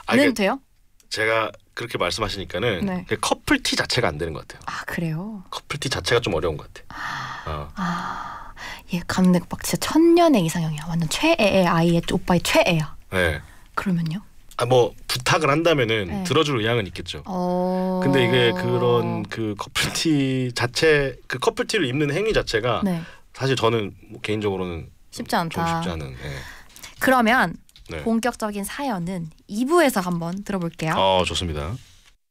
이게 돼요? 제가 그렇게 말씀하시니까는 네. 커플티 자체가 안 되는 것 같아요. 아 그래요? 커플티 자체가 좀 어려운 것 같아요. 얘 감독 막 진짜 천년의 이상형이야. 완전 최애의 아이의 오빠의 최애야. 네. 그러면요? 뭐 부탁을 한다면은 네. 들어줄 의향은 있겠죠. 근데 이게 그런 그 커플티 자체 그 커플티를 입는 행위 자체가 네. 사실 저는 뭐 개인적으로는 쉽지 좀 않다. 쉽지 않은. 네. 그러면 네. 본격적인 사연은 2부에서 한번 들어볼게요. 좋습니다.